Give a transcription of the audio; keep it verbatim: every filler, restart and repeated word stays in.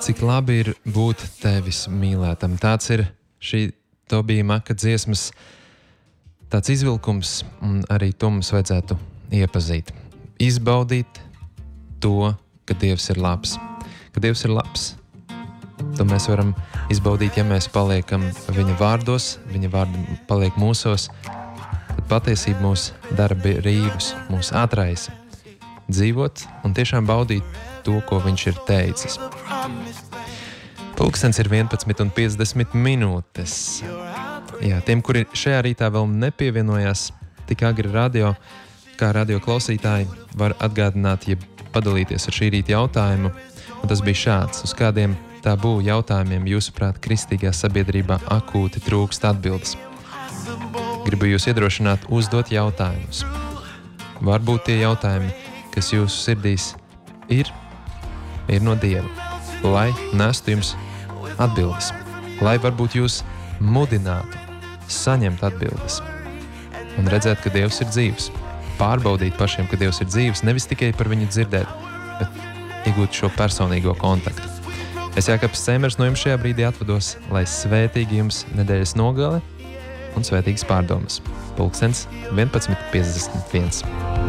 Cik labi ir būt tevis mīlētam. Tāds ir šī Tobija Maka dziesmas tāds izvilkums, un arī to mums vajadzētu iepazīt. Izbaudīt to, ka Dievs ir labs. Ka Dievs ir labs, to mēs varam izbaudīt, ja mēs paliekam viņa vārdos, viņa vārdi paliek mūsos, tad patiesība mūs dara brīvus, mūs atraisa dzīvot un tiešām baudīt to, ko viņš ir teicis. Pulkstens ir vienpadsmit un piecdesmit minūtes. Jā, tiem, kuri šajā rītā vēl nepievienojās tik agri radio, kā radio klausītāji, var atgādināt, ja padalīties ar šī rīta jautājumu, un tas bija šāds: uz kādiem tabū jautājumiem jūsuprāt kristīgā sabiedrībā akūti trūkst atbildes? Gribu jūs iedrošināt uzdot jautājumus. Varbūt tie jautājumi, kas jūsu sirdīs ir, ir no Dieva, lai nestu jums atbildes, lai varbūt jūs mudinātu saņemt atbildes un redzēt, ka Dievs ir dzīvs, pārbaudīt pašiem, ka Dievs ir dzīvs, nevis tikai par viņu dzirdēt, bet iegūt šo personīgo kontaktu. Es Jākaps Cēmers no jums šajā brīdī atvados, lai svētīgi jums nedēļas nogale un svētīgas pārdomas. Pulkstens vienpadsmit piecdesmit viens.